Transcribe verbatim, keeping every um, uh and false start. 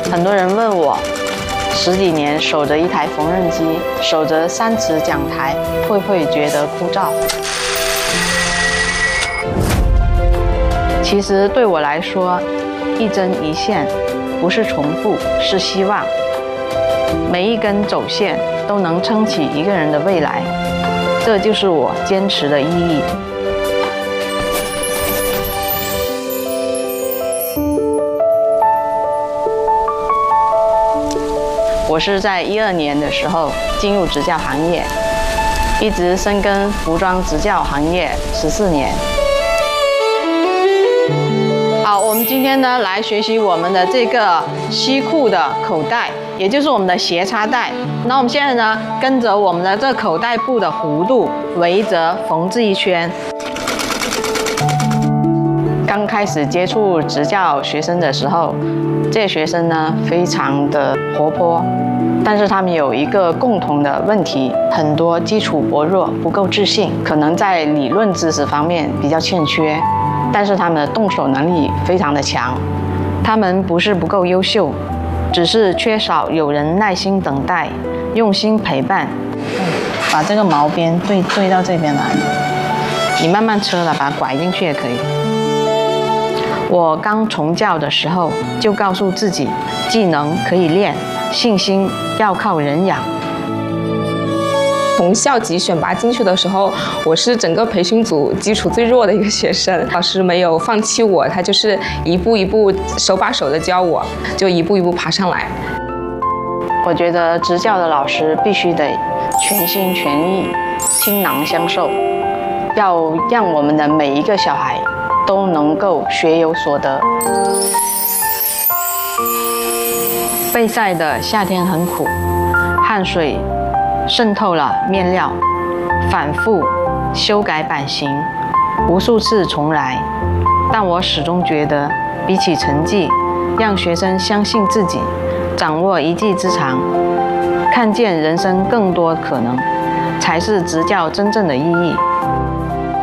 很多人问我，十几年守着一台缝纫机，守着三尺讲台，会不会觉得枯燥？其实对我来说，一针一线不是重复，是希望。每一根走线都能撑起一个人的未来，这就是我坚持的意义。我是在一二年的时候进入执教行业，一直深耕服装执教行业十四年。好，我们今天呢来学习我们的这个西裤的口袋，也就是我们的斜插带。那我们现在呢跟着我们的这口袋布的弧度围着缝制一圈。刚开始接触执教学生的时候，这些学生呢非常的活泼，但是他们有一个共同的问题，很多基础薄弱，不够自信，可能在理论知识方面比较欠缺，但是他们的动手能力非常的强。他们不是不够优秀，只是缺少有人耐心等待，用心陪伴。把这个毛边对对到这边来，你慢慢车了，把它拐进去也可以。我刚从教的时候就告诉自己，技能可以练，信心要靠人养。 从校级选拔进去的时候，我是整个培训组基础最弱的一个学生，老师没有放弃我，他就是一步一步手把手的教我，就一步一步爬上来。 我觉得执教的老师必须得全心全意、倾囊相授，要让我们的每一个小孩都能够学有所得。备赛的夏天很苦，汗水渗透了面料，反复修改版型，无数次重来。但我始终觉得，比起成绩，让学生相信自己，掌握一技之长，看见人生更多可能，才是执教真正的意义。